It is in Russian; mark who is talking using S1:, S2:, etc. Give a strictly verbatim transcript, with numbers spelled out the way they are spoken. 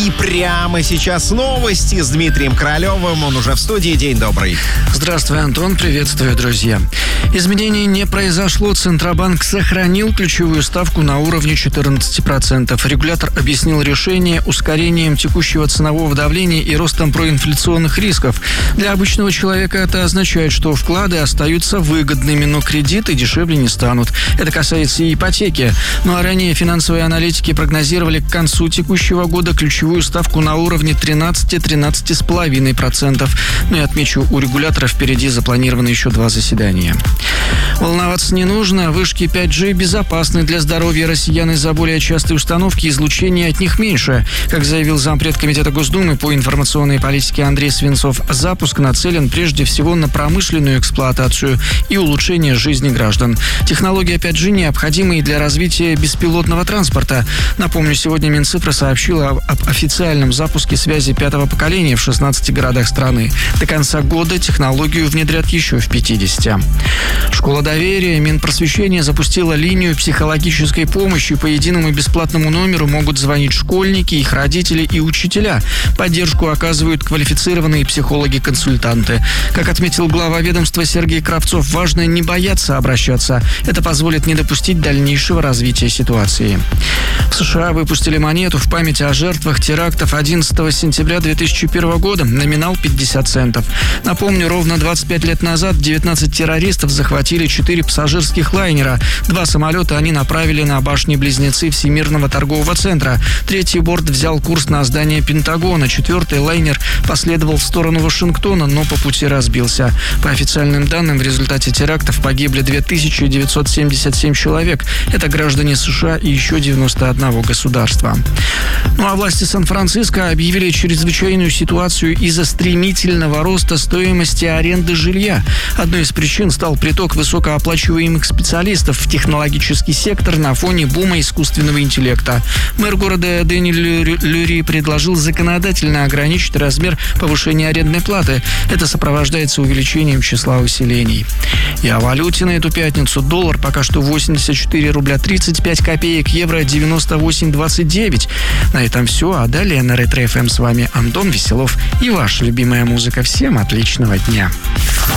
S1: И прямо сейчас новости с Дмитрием Королевым. Он уже в студии. День добрый.
S2: Здравствуй, Антон. Приветствую, друзья. Изменений не произошло. Центробанк сохранил ключевую ставку на уровне четырнадцать процентов. Регулятор объяснил решение ускорением текущего ценового давления и ростом проинфляционных рисков. Для обычного человека это означает, что вклады остаются выгодными, но кредиты дешевле не станут. Это касается и ипотеки. Ну а ранее финансовые аналитики прогнозировали к концу текущего года ключевую ставку на уровне тринадцать-тринадцать целых пять десятых процента. Ну и отмечу, у регулятора впереди запланировано еще два заседания. Волноваться не нужно. Вышки пять джи безопасны для здоровья россиян из-за более частой установки, излучения от них меньше. Как заявил зампред Комитета Госдумы по информационной политике Андрей Свинцов, запуск нацелен прежде всего на промышленную эксплуатацию и улучшение жизни граждан. Технология пять джи необходима и для развития беспилотного транспорта. Напомню, сегодня Минцифра сообщила об официальном запуске связи пятого поколения в шестнадцати городах страны. До конца года технологию внедрят еще в пятидесяти. Школа доверия Минпросвещения запустила линию психологической помощи. По единому бесплатному номеру могут звонить школьники, их родители и учителя. Поддержку оказывают квалифицированные психологи-консультанты. Как отметил глава ведомства Сергей Кравцов, важно не бояться обращаться. Это позволит не допустить дальнейшего развития ситуации. В США выпустили монету в память о жертвах терактов одиннадцатого сентября две тысячи первого года. Номинал пятьдесят центов. Напомню, ровно двадцать пять лет назад девятнадцать террористов захватили четыре пассажирских лайнера. Два самолета они направили на башни-близнецы Всемирного торгового центра. Третий борт взял курс на здание Пентагона. Четвертый лайнер последовал в сторону Вашингтона, но по пути разбился. По официальным данным, в результате терактов погибли две тысячи девятьсот семьдесят семь человек. Это граждане США и еще девяносто одного государства. Ну а власти Сан-Франциско объявили чрезвычайную ситуацию из-за стремительного роста стоимости аренды жилья. Одной из причин стал приток высокооплачиваемых специалистов в технологический сектор на фоне бума искусственного интеллекта. Мэр города Дэнни Люри предложил законодательно ограничить размер повышения арендной платы. Это сопровождается увеличением числа усилений. И о валюте на эту пятницу. Доллар пока что восемьдесят четыре рубля тридцать пять копеек, евро девяносто восемь двадцать девять. На этом все, а далее на Ретро эф эм с вами Антон Веселов и ваша любимая музыка. Всем отличного дня.